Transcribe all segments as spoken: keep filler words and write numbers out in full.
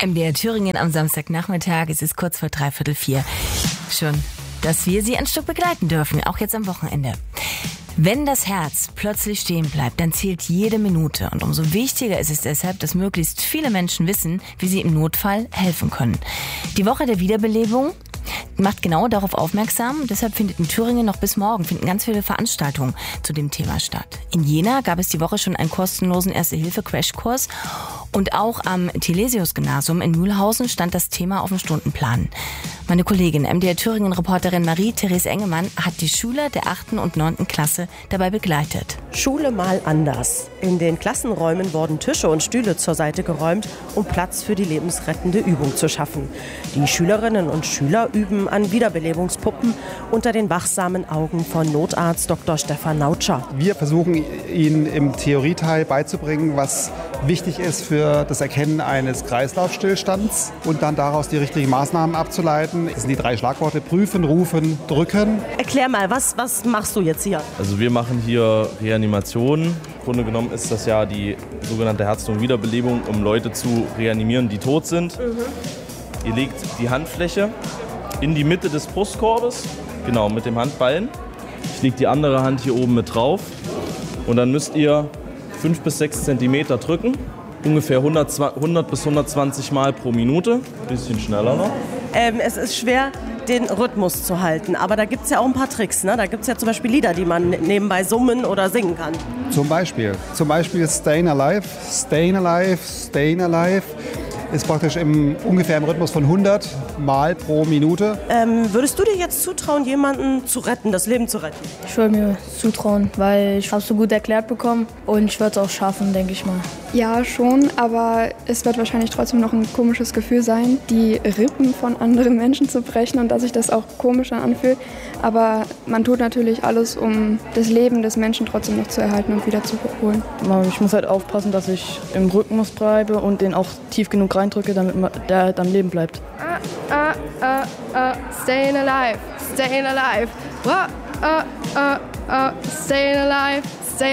M D R Thüringen am Samstagnachmittag. Es ist kurz vor dreiviertel vier. Schon, dass wir Sie ein Stück begleiten dürfen, auch jetzt am Wochenende. Wenn das Herz plötzlich stehen bleibt, dann zählt jede Minute. Und umso wichtiger ist es deshalb, dass möglichst viele Menschen wissen, wie sie im Notfall helfen können. Die Woche der Wiederbelebung macht genau darauf aufmerksam. Deshalb findet in Thüringen noch bis morgen finden ganz viele Veranstaltungen zu dem Thema statt. In Jena gab es die Woche schon einen kostenlosen Erste-Hilfe-Crashkurs. Und auch am Thelesius-Gymnasium in Mühlhausen stand das Thema auf dem Stundenplan. Meine Kollegin, M D R Thüringen-Reporterin Marie-Therese Engemann, hat die Schüler der achten und neunten Klasse dabei begleitet. Schule mal anders. In den Klassenräumen wurden Tische und Stühle zur Seite geräumt, um Platz für die lebensrettende Übung zu schaffen. Die Schülerinnen und Schüler üben an Wiederbelebungspuppen unter den wachsamen Augen von Notarzt Doktor Stefan Nautscher. Wir versuchen Ihnen im Theorieteil beizubringen, was wichtig ist für das Erkennen eines Kreislaufstillstands und dann daraus die richtigen Maßnahmen abzuleiten. Das sind die drei Schlagworte: prüfen, rufen, drücken. Erklär mal, was, was machst du jetzt hier? Also wir machen hier Reanimation. Im Grunde genommen ist das ja die sogenannte Herz-Lungen-Wiederbelebung, um Leute zu reanimieren, die tot sind. Mhm. Ihr legt die Handfläche in die Mitte des Brustkorbes, genau, mit dem Handballen. Ich lege die andere Hand hier oben mit drauf und dann müsst ihr fünf bis sechs Zentimeter drücken, ungefähr hundert bis hundertzwanzig Mal pro Minute, ein bisschen schneller noch. Ähm, es ist schwer, den Rhythmus zu halten, aber da gibt es ja auch ein paar Tricks, ne? Da gibt es ja zum Beispiel Lieder, die man nebenbei summen oder singen kann. Zum Beispiel, zum Beispiel Stayin' Alive, Stayin' Alive, Stayin' Alive. Ist praktisch im, ungefähr im Rhythmus von hundert Mal pro Minute. Ähm, würdest du dir jetzt zutrauen, jemanden zu retten, das Leben zu retten? Ich würde mir zutrauen, weil ich habe es so gut erklärt bekommen und ich würde es auch schaffen, denke ich mal. Ja, schon, aber es wird wahrscheinlich trotzdem noch ein komisches Gefühl sein, die Rippen von anderen Menschen zu brechen und dass sich das auch komisch anfühlt. Aber man tut natürlich alles, um das Leben des Menschen trotzdem noch zu erhalten und wieder zu holen. Ich muss halt aufpassen, dass ich im Rhythmus bleibe und den auch tief genug reindrücke, damit der halt am Leben bleibt. Uh, uh, uh, uh, staying alive, staying alive. Uh, uh, uh, uh, staying alive.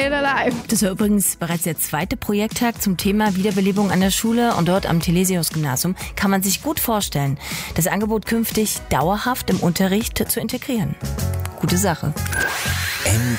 Das war übrigens bereits der zweite Projekttag zum Thema Wiederbelebung an der Schule und dort am Thelesius-Gymnasium kann man sich gut vorstellen, das Angebot künftig dauerhaft im Unterricht zu integrieren. Gute Sache. M